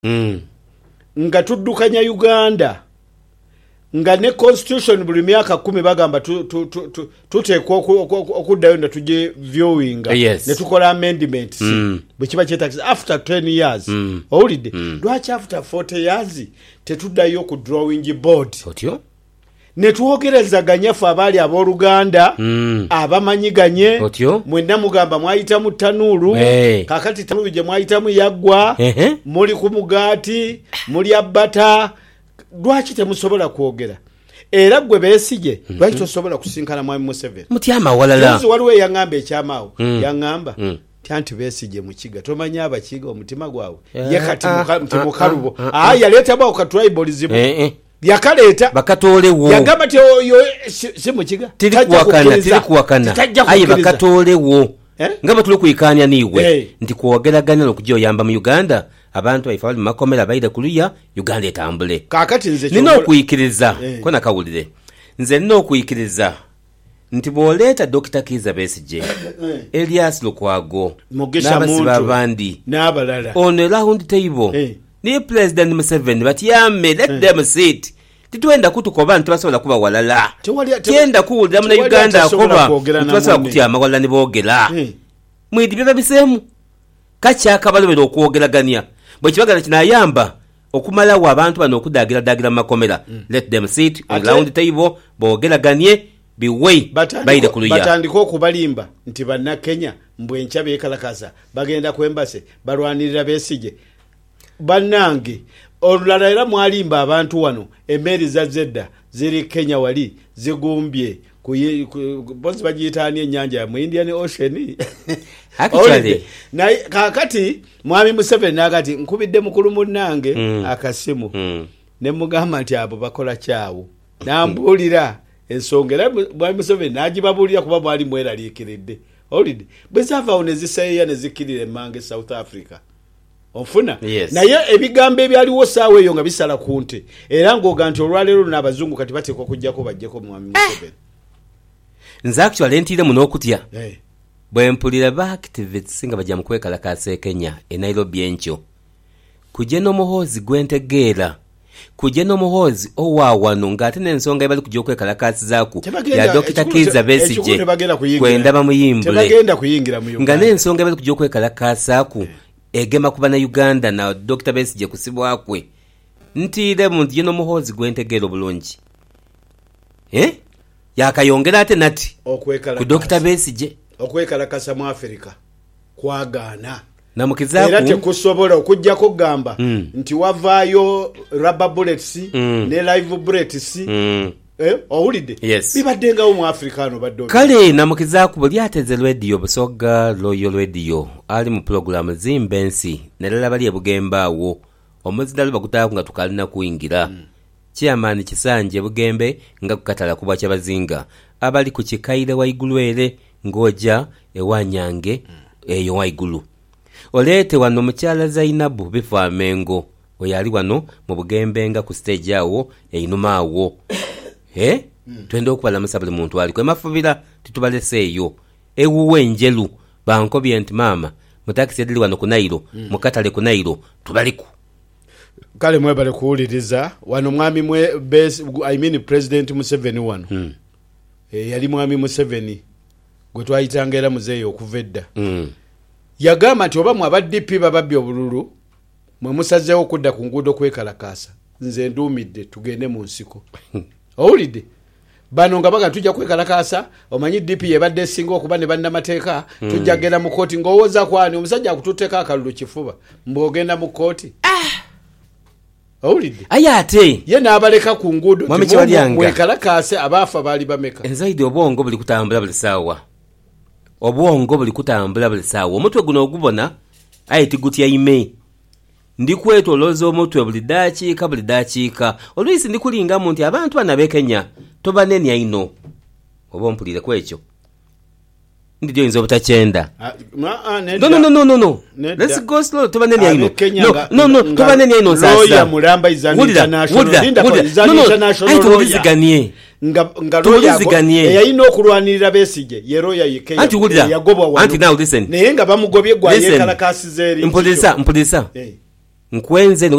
nga tuddukanya Uganda nga ne constitution buli myaka 10 bagamba tuteekwa okuddayo nda tuje viewing ne tukola amendments bwe kiba kyetaagisa after 10 years owulidde lwaki after 40 years tetuddayo ku drawing board ne tuwogerezaganya fe abaali abooluganda abamanyiganye mwenna mugamba mwayitamu tanuulu kakati tanuulu gye mwayitamu yaggwa muli ku mugaati muli abbata lwaki temusobola kwogera era gwe Besigye lwaki tosobola kusinkana mwami Museveni mutyama walala waliwo yaŋŋamba ekyamaawo yaŋŋamba tanti Besigye mukiga tomanya abakiga omutima gwawe ye kati mukalubo yaleeta bawo ka tribalism yakaleeta bakatolewo yagamba ti oyo si mukiga tiri kuwakana aye bakatolewo nga batuli kuyikanya niwe nti kwogeraganya n'okujja oyamba mu Uganda abantu baifa bali makomera baida kuluya Uganda etambule kakati nze nino okuyikiriza kona kawulire nze nino okuyikiriza nti bw'oleeta Dr. Kizza Besigye Elias Lukwago n'abasibe abandi n'abalala on a round table ni President Museveni batyame let them sit titwenda kutukoba nti basobola kuba walala tienda kuwulira mu Uganda akoba tubasobola kutyama walala ne boogera mwidi bye babisemu kakyakabalobera okwogeraganya bwe kibagala kinayamba okumalawo abantu bano okudaagira mu makomera let them sit on round table boogeraganye biwe baide kuluya batandika okubalimba nti banna Kenya mbwenkya beekalakaza bagenda ku embassy balwanirira Besigye bannange olulala era mwalimba abantu wano emmeeri za Zedda ziri Kenya wali zigumbye bonzi bagiyitaani ennyanja ya mu Indian Ocean actually na kakati mwami Museveni nakati nkubidde mukulu munnange akasimu ne mugamba nti abo bakola kyawo nambuulira ensonga era mwami Museveni nagibabuulira kuba mwali mweraliikiridde olidde bwe zaavaawo ne ziseeya ne zikkirira emmange South Africa onfuna naye ebigambo ebyaliwo saawa eyo nga bisala ku nte era ng'oga nti olwaleero n'abazungu kati bateekwa okujjako bajjeko mwami Museveni nze actually ntire muno okutya bwe mpulira ba activists nga bajja mu kwekalakaasa Kenya e Nairobi enkyo kuje n'omuhoozi gwentegeera kuje n'omuhoozi owaawano ng'ate n'ensonga ebali kujja okwekalakaasizaaku ya Dr. Kizza Besigye kwendaba muyimbule nga n'ensonga ebali kujja okwekalakaasaaku egema kuba na Uganda na Dr. Besigye kusibwakwe ntire muntu ye n'omuhoozi gwentegeera obulungi yakayongera ate nati ku Dr. Besigye okwekalakasa mu Africa kwagaana namukizaaku era tekusobola okujjako gamba nti wavaayo rubber bullets ne live bullets owulidde bibaddengawo mu Afrikaano badde kale namukizaaku buli ateze radio Busoga Royal Radio ali mu program zimba ensi nalala bali ebugembaawo omuzidalo bakutaaku nga tukalina kuyingira Chairman Kisanje Bugembe nga kukatala kubwa kyabazinga abali ku kikaire waigulu ere ngoja ewanyange eyo waigulu olete wano mukyala Zainabu bifa mengo oyali wano mu Bugembe nga ku stage awo einuma awo twende okubala musabule muntu ali kwe mafubira titubaleseeyo ewuwe enjelu bankobye nti mama mutakisi edili wano ku Nairo mukatale ku Nairo tubaliku kale mwebale kuwuliriza wano mwami President Museveni wano yali mwami Museveni gwe twayitanga era muzeeyo okuva edda yagamba nti oba mwaba DP bababbi obululu mwe musazeewo okudda ku nguudo kwekalakaasa nze nduumidde tugende mu nsiko owulidde bano nga baga tujja kwekalakaasa omanyi DP yebadde esinga okuba ne bannamateeka tujja genda mu kooti ng'owooza kwani omusajja akututteko akalulu kifuba mbw'ogenda mu kooti owulidde ayate ye n'abaleka ku nguudo mwekalakaase abaafa baali bameka enzaidi obwongo buli kutambula buli saawa obwongo buli kutambula buli saawa omutwe guno ogubona ayiti gutya ime ndikwetolooza omutwe buli dakiika olwisi ndikulingamu nti abantu bana b'Ekenya tobanenya ino oba ompulire ku ekyo ndiyo yinza obutakyenda no let's go slow tobanenya ino no tobanenya ino sasa lawyer mulamba is an international tubiziganye yayina okulwanirira Besigye yeroya yekenya yagobwa wano anti now listen naye nga bamugobye gwa yekalakasize eri mpulisa nkwenze